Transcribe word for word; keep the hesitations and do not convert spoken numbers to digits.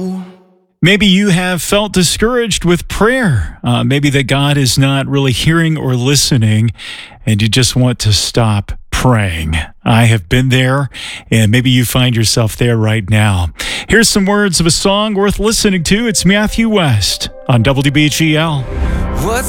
Maybe you have felt discouraged with prayer. Uh, maybe that God is not really hearing or listening, and you just want to stop praying. I have been there, and maybe you find yourself there right now. Here's some words of a song worth listening to. It's Matthew West on W B G L. What's